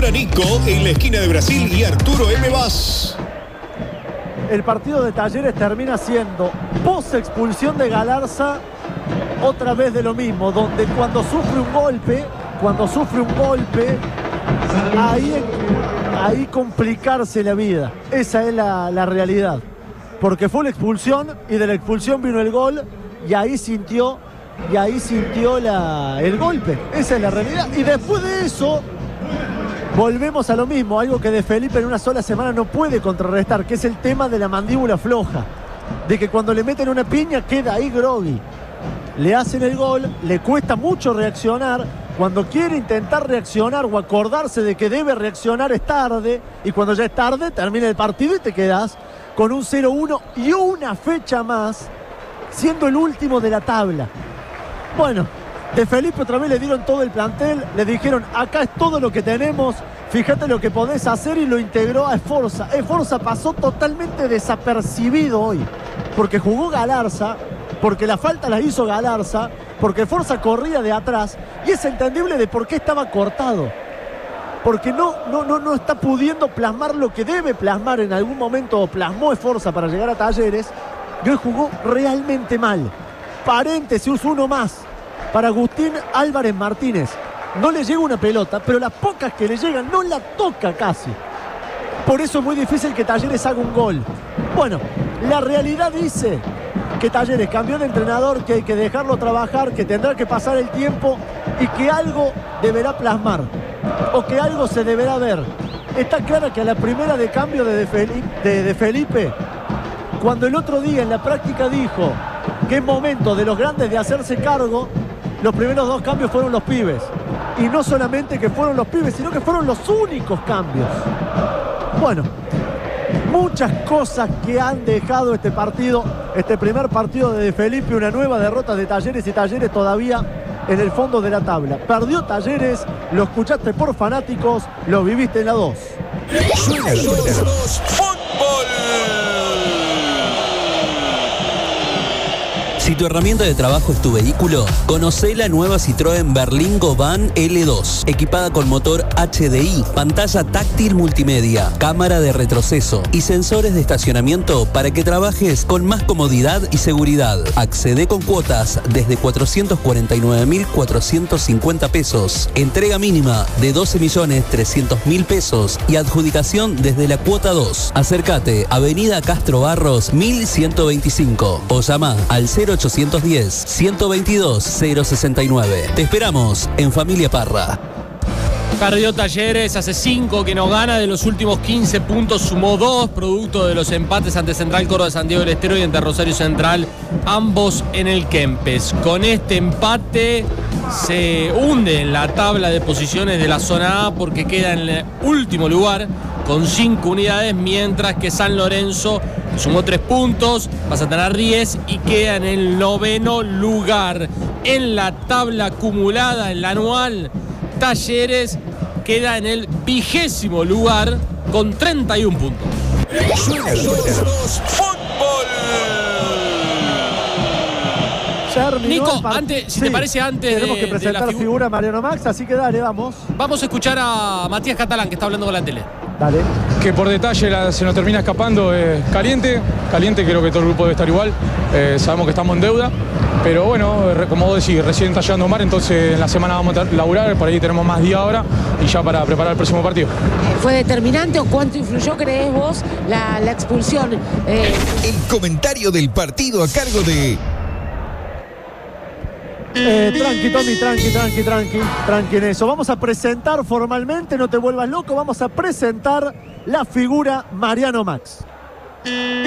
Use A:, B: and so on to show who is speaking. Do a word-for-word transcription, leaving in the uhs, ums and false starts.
A: Señora Nico en la esquina de Brasil y Arturo M. Vaz.
B: El partido de Talleres termina siendo post expulsión de Galarza, otra vez de lo mismo, donde cuando sufre un golpe, cuando sufre un golpe, ahí, ahí complicarse la vida. Esa es la, la realidad. Porque fue la expulsión y de la expulsión vino el gol y ahí sintió, y ahí sintió la, el golpe. Esa es la realidad. Y después de eso, volvemos a lo mismo, algo que De Felipe en una sola semana no puede contrarrestar, que es el tema de la mandíbula floja. De que cuando le meten una piña queda ahí groggy. Le hacen el gol, le cuesta mucho reaccionar. Cuando quiere intentar reaccionar o acordarse de que debe reaccionar es tarde. Y cuando ya es tarde, termina el partido y te quedas con un cero uno y una fecha más, siendo el último de la tabla. Bueno, De Felipe otra vez le dieron todo el plantel, le dijeron, acá es todo lo que tenemos, fíjate lo que podés hacer, y lo integró a Esforza. Esforza pasó totalmente desapercibido hoy, porque jugó Galarza, porque la falta la hizo Galarza, porque Esforza corría de atrás, y es entendible de por qué estaba cortado. Porque no, no, no, no está pudiendo plasmar lo que debe plasmar en algún momento, o plasmó Esforza para llegar a Talleres, y hoy jugó realmente mal. Paréntesis, uno más para Agustín Álvarez Martínez. No le llega una pelota, pero las pocas que le llegan no la toca casi. Por eso es muy difícil que Talleres haga un gol. Bueno, la realidad dice que Talleres cambió de entrenador, que hay que dejarlo trabajar, que tendrá que pasar el tiempo y que algo deberá plasmar, o que algo se deberá ver. Está clara que a la primera de cambio de De Felipe, de De Felipe, cuando el otro día en la práctica dijo que es momento de los grandes de hacerse cargo, los primeros dos cambios fueron los pibes. Y no solamente que fueron los pibes, sino que fueron los únicos cambios. Bueno, muchas cosas que han dejado este partido, este primer partido de De Felipe, una nueva derrota de Talleres, y Talleres todavía en el fondo de la tabla. Perdió Talleres, lo escuchaste por fanáticos, lo viviste en la dos.
A: Suena, suena. Fútbol.
C: Si tu herramienta de trabajo es tu vehículo, conocé la nueva Citroën Berlingo Van L dos, equipada con motor H D I, pantalla táctil multimedia, cámara de retroceso y sensores de estacionamiento para que trabajes con más comodidad y seguridad. Accede con cuotas desde cuatrocientos cuarenta y nueve mil cuatrocientos cincuenta pesos, entrega mínima de doce millones trescientos mil pesos y adjudicación desde la cuota dos. Acércate, Avenida Castro Barros mil ciento veinticinco, o llama al cero ochocientos diez, ciento veintidós, cero sesenta y nueve. Te esperamos en Familia Parra.
D: Perdió Talleres, hace cinco que no gana, de los últimos quince puntos sumó dos, producto de los empates ante Central Córdoba de Santiago del Estero y ante Rosario Central, ambos en el Kempes. Con este empate se hunde en la tabla de posiciones de la zona A, porque queda en el último lugar con cinco unidades, mientras que San Lorenzo sumó tres puntos, pasa a tener diez y queda en el noveno lugar. En la tabla acumulada, en la anual, Talleres queda en el vigésimo lugar con treinta y un puntos.
A: Suena, suena. Fútbol.
D: Nico, antes, si
B: sí,
D: te parece, antes
B: tenemos
D: de,
B: que presentar
D: de la
B: figu figura Mariano Max, así que dale, vamos.
D: Vamos a escuchar a Matías Catalán, que está hablando con la tele.
B: Dale.
E: Que por detalle la, se nos termina escapando, eh, caliente, caliente, creo que todo el grupo debe estar igual, eh, sabemos que estamos en deuda, pero bueno, eh, como vos decís, recién está llegando Omar, entonces en la semana vamos a laburar, por ahí tenemos más día ahora, y ya para preparar el próximo partido.
F: ¿Fue determinante o cuánto influyó, crees vos, la, la expulsión? Eh...
A: El comentario del partido a cargo de...
B: Eh, tranqui, Tommy, tranqui, tranqui, tranqui, tranqui en eso. Vamos a presentar formalmente, no te vuelvas loco, vamos a presentar la figura Mariano Max.